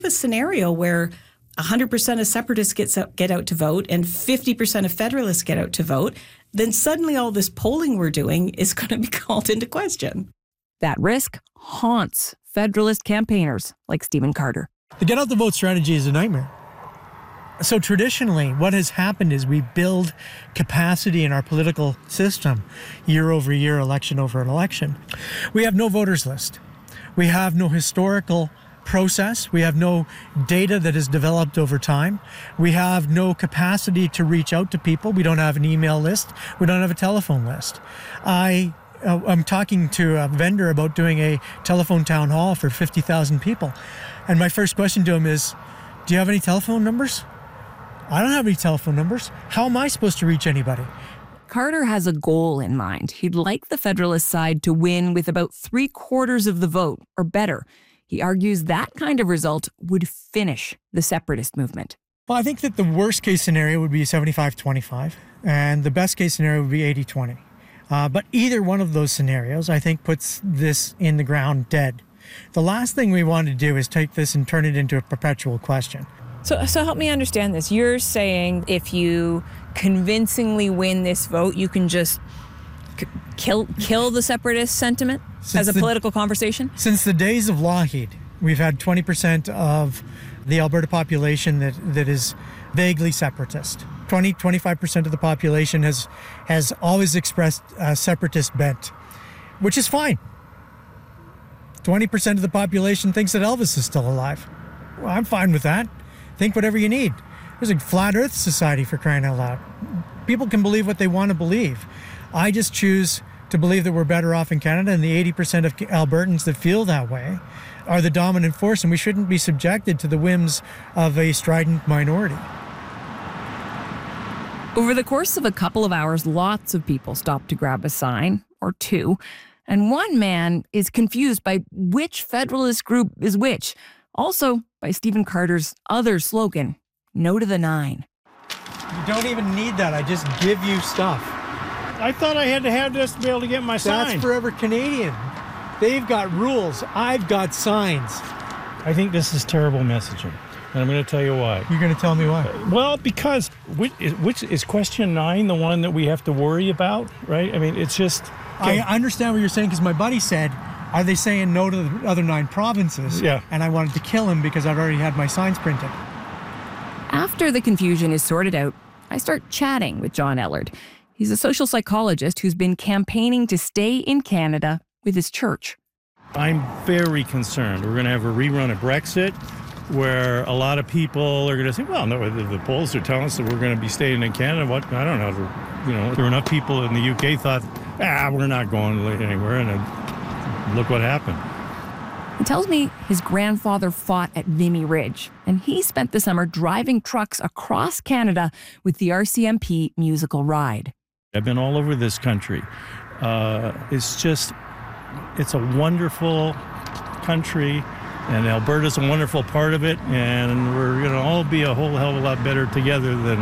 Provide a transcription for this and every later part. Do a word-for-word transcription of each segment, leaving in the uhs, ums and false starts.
A scenario where one hundred percent of separatists gets out, get out to vote and fifty percent of Federalists get out to vote, then suddenly all this polling we're doing is going to be called into question. That risk haunts Federalist campaigners like Stephen Carter. The get out the vote strategy is a nightmare. So traditionally, what has happened is we build capacity in our political system year over year, election over election. We have no voters list. We have no historical process. We have no data that is developed over time. We have no capacity to reach out to people. We don't have an email list. We don't have a telephone list. I, uh, I'm talking to a vendor about doing a telephone town hall for fifty thousand people. And my first question to him is, do you have any telephone numbers? I don't have any telephone numbers. How am I supposed to reach anybody? Carter has a goal in mind. He'd like the Federalist side to win with about three quarters of the vote, or better. He argues that kind of result would finish the separatist movement. Well, I think that the worst case scenario would be seventy-five twenty-five, and the best case scenario would be eighty twenty. Uh, but either one of those scenarios, I think, puts this in the ground dead. The last thing we want to do is take this and turn it into a perpetual question. So, so help me understand this. You're saying if you convincingly win this vote, you can just c- kill kill the separatist sentiment Since as a the, political conversation? Since the days of Lougheed, we've had twenty percent of the Alberta population that, that is vaguely separatist. twenty, twenty-five percent of the population has, has always expressed a separatist bent, which is fine. twenty percent of the population thinks that Elvis is still alive. Well, I'm fine with that. Think whatever you need. There's a flat earth society, for crying out loud. People can believe what they want to believe. I just choose to believe that we're better off in Canada, and the eighty percent of Albertans that feel that way are the dominant force, and we shouldn't be subjected to the whims of a strident minority. Over the course of a couple of hours, lots of people stop to grab a sign, or two, and one man is confused by which Federalist group is which. Also by Stephen Carter's other slogan, No to the Nine. You don't even need that. I just give you stuff. I thought I had to have this to be able to get my sign. That's Forever Canadian. They've got rules. I've got signs. I think this is terrible messaging, and I'm going to tell you why. You're going to tell me why? Well, because which is, which is question nine the one that we have to worry about, right? I mean, it's just... Okay. I understand what you're saying, because my buddy said, are they saying no to the other nine provinces? Yeah. And I wanted to kill him because I'd already had my signs printed. After the confusion is sorted out, I start chatting with John Ellard. He's a social psychologist who's been campaigning to stay in Canada with his church. I'm very concerned. We're going to have a rerun of Brexit where a lot of people are going to say, well, no, the, the polls are telling us that we're going to be staying in Canada. What? I don't know. You know, there were enough people in the U K thought, ah, we're not going anywhere. And uh, look what happened. He tells me his grandfather fought at Vimy Ridge, and he spent the summer driving trucks across Canada with the R C M P musical ride. I've been all over this country. Uh, it's just, it's a wonderful country, and Alberta's a wonderful part of it, and we're going to all be a whole hell of a lot better together than,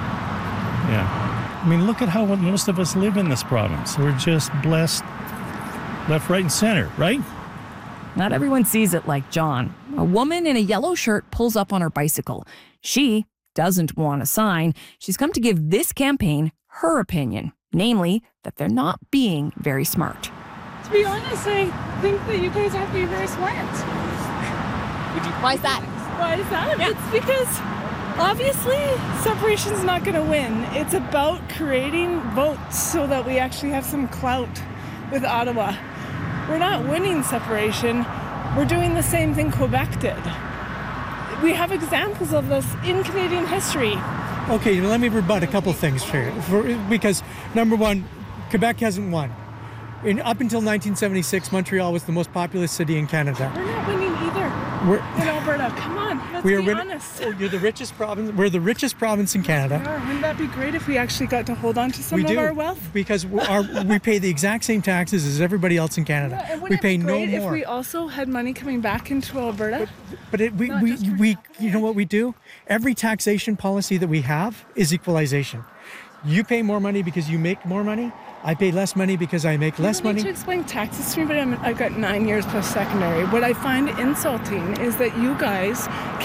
yeah. I mean, look at how most of us live in this province. We're just blessed left, right, and center, right? Not everyone sees it like John. A woman in a yellow shirt pulls up on her bicycle. She doesn't want a sign. She's come to give this campaign her opinion, namely that they're not being very smart. To be honest, I think that you guys aren't being very smart. Why is that? Why is that? Yeah. It's because obviously separation's not going to win. It's about creating votes so that we actually have some clout with Ottawa. We're not winning separation. We're doing the same thing Quebec did. We have examples of this in Canadian history. Okay, let me rebut a couple things here. For, because, number one, Quebec hasn't won. In, up until nineteen seventy-six, Montreal was the most populous city in Canada. We're not winning either We're, in Alberta. Come on, let's we are be win- honest. Oh, you're the richest province. We're the richest province in Canada. We are. Wouldn't that be great if we actually got to hold on to some we of do, our wealth? Because our, we pay the exact same taxes as everybody else in Canada. Yeah, and we wouldn't pay it be no great more. if we also had money coming back into Alberta? But, but it, we, Not we, just for we, you know what we do? Every taxation policy that we have is equalization. You pay more money because you make more money. I pay less money because I make less You don't need money. to explain taxes to me, but I'm, I've got nine years plus secondary. What I find insulting is that you guys